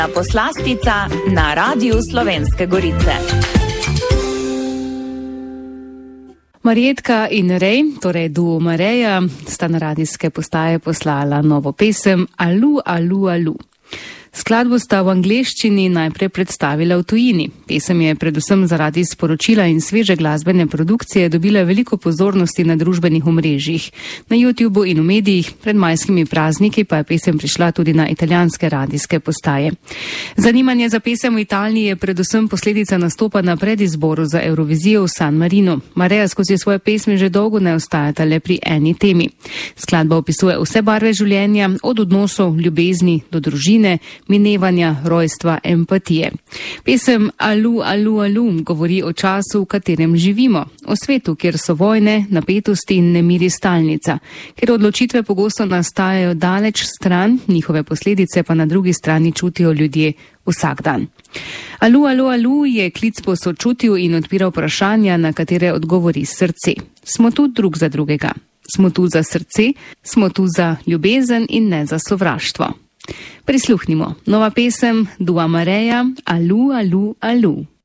Poslastica na Radiu Slovenske Gorice. Marjetka in Rej, torej duo Mareja, sta na radijske postaje poslala novo pesem Alu, alu, alu. Skladbo sta v angleščini najprej predstavila v tujini. Pesem je predvsem zaradi sporočila in sveže glasbene produkcije dobila veliko pozornosti na družbenih omrežjih, na YouTubeu in v medijih, pred majskimi prazniki pa je pesem prišla tudi na italijanske radijske postaje. Zanimanje za pesem v Italiji je predvsem posledica nastopa na predizboru za Eurovizijo v San Marinu. Mareja skozi svoje pesmi že dolgo ne ostajata le pri eni temi. Skladba opisuje vse barve življenja, od odnosov, ljubezni do družine, minevanja, rojstva, empatije. Pesem Alu, alu, alu govori o času, v katerem živimo, o svetu, kjer so vojne, napetosti in nemiri stalnica, kjer odločitve pogosto nastajajo daleč stran, njihove posledice pa na drugi strani čutijo ljudje vsak dan. Alu, alu, alu je klic po sočutju in odpira vprašanja, na katere odgovori srce. Smo tu drug za drugega. Smo tu za srce, smo tu za ljubezen in ne za sovraštvo. Prisluhnimo. Nova pesem Dua Mareja, Alu, alu, alu.